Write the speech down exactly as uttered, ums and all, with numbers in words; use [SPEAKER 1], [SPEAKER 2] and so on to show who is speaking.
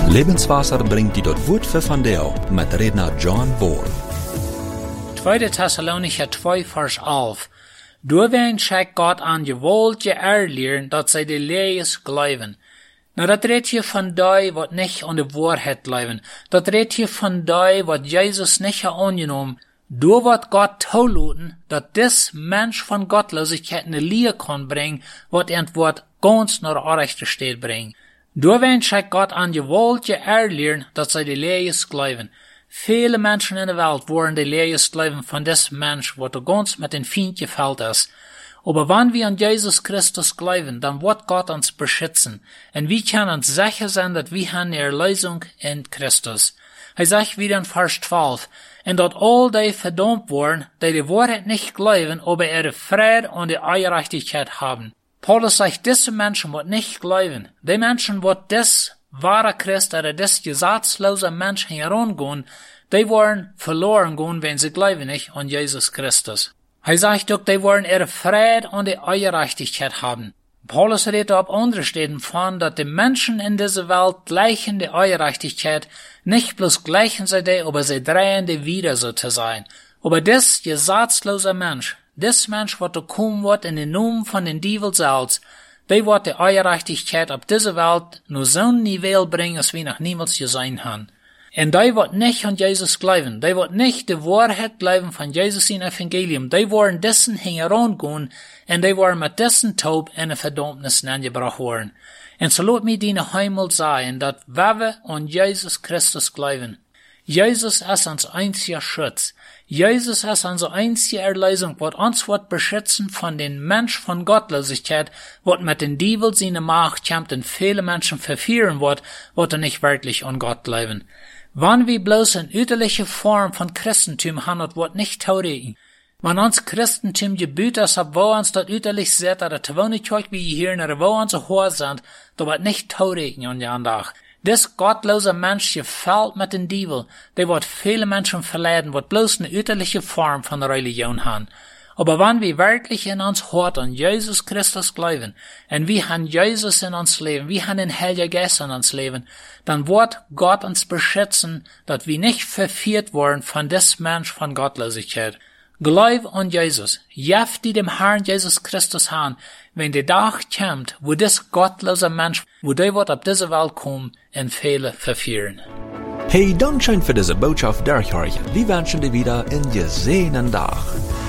[SPEAKER 1] Lebenswasser bringt die dort Wort für von Deo mit Redner John Bohr.
[SPEAKER 2] Tweede Thessalonicher zwei, Vers elf. Doorween schickt Gott an gewollt je erleeren, dat zij de lees geloven. Nou, dat redt je van die wat niet aan de waarheid leven. Dat redt je van die wat Jezus niet heeft aangenomen. Door wat God toelaten, dat dis mens van Gottlosigkeit in de leer kan brengen, wat in het woord ganz naar de rechte steed brengt. Doorween schickt God an gewollt je erleeren, dat zij de lees geloven. Viele Menschen in der Welt worden de lees geloven van dis mens, wat er ganz met een vriendje veld is. Aber wenn wir an Jesus Christus glauben, dann wird Gott uns beschützen. Und wir können uns sicher sein, dass wir haben eine Erlösung in Christus. Er sagt wieder in Vers zwölf, und dort all die verdammt worden, die die Wahrheit nicht glauben, aber ihre Friede und die Gerechtigkeit haben. Paulus sagt, diese Menschen wird nicht glauben. Die Menschen wird des wahre Christ oder des gesetzlose Menschen herangehen, die wollen verloren gehen, wenn sie glauben nicht an Jesus Christus. Er sagt auch, die wollen ihre Friede und die Gerechtigkeit haben. Paulus redet auf andere Stellen von, dass die Menschen in dieser Welt gleichen die Gerechtigkeit, nicht bloß gleichen sie die, aber sie drehen die wieder so zu sein. Aber das gesetzlose Mensch, das Mensch, was kommen wird in den Namen von den Teufel selbst, die wird die Gerechtigkeit auf dieser Welt nur so ein Niveau bringen, als wir noch niemals gesehen haben. Und die wird nicht an Jesus glauben. Die wird nicht die Wahrheit glauben von Jesus in Evangelium. Die wollen dessen herangehen und die wollen mit dessen Taub in eine Verdammnis angebracht werden. Und so lasst mir die einmal sagen, dass wenn wir an Jesus Christus glauben, Jesus ist unser einziger Schutz. Jesus ist unsere einzige Erlösung, was uns wird beschützen von den Mensch von Gottlosigkeit, was mit den Teufel seine Macht kämpft und viele Menschen verführen wird, was er nicht wirklich an Gott glauben. Wenn wir bloß eine üterliche Form von Christentum haben, das wird nicht taurigen. Wenn uns Christentum gebüht ist, wo uns dort üterlich seht, oder zu wohnen wie hier, oder wo uns so hoch sind, da wird nicht taurigen an den Tag. Des gottlose Mensch gefällt mit den Teufel, der wird viele Menschen verleiten, wird bloß eine üterliche Form von der Religion haben. Aber wenn wir wirklich in uns Hort an Jesus Christus glauben, und wir haben Jesus in uns leben, wir haben den Heiligen Geist in uns leben, dann wird Gott uns beschützen, dass wir nicht verführt werden von des Mensch von Gottlosigkeit. Glaub an Jesus, jaft die dem Herrn Jesus Christus an, wenn der Tag kommt, wo des gottlose Mensch, wo der wird auf diese Welt kommen, und viele verführen.
[SPEAKER 1] Hey, Dankeschön für diese Botschaft, Derek Horch. Wir wünschen dir wieder einen gesegenen Tag.